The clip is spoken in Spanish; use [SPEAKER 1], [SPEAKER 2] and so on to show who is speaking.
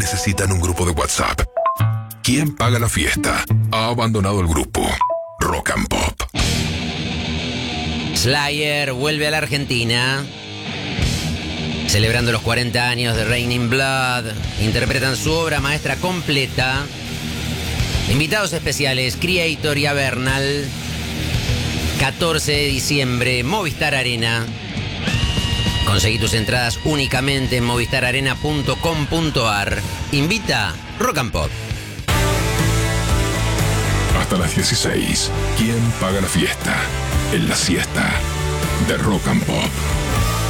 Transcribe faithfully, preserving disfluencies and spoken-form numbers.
[SPEAKER 1] necesitan un grupo de WhatsApp. ¿Quién paga la fiesta? Ha abandonado el grupo. Rock and Pop.
[SPEAKER 2] Slayer vuelve a la Argentina. Celebrando los cuarenta años de Raining Blood, interpretan su obra maestra completa. Invitados especiales, Creator y Avernal. catorce de diciembre, Movistar Arena. Conseguí tus entradas únicamente en movistar arena punto com punto ar. Invita Rock and Pop.
[SPEAKER 1] Hasta las dieciséis. ¿Quién paga la fiesta? En la siesta de Rock and Pop.